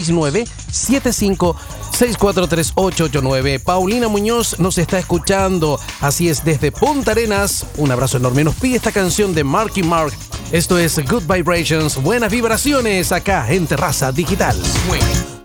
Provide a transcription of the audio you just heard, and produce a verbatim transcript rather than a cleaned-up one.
seis nueve siete cinco seis cuatro tres ocho ocho nueve. Paulina Muñoz nos está escuchando, así es, desde Punta Arenas. Un abrazo enorme. Nos pide esta canción de Marky Mark. Esto es Good Vibrations, buenas vibraciones acá en Terraza Digital.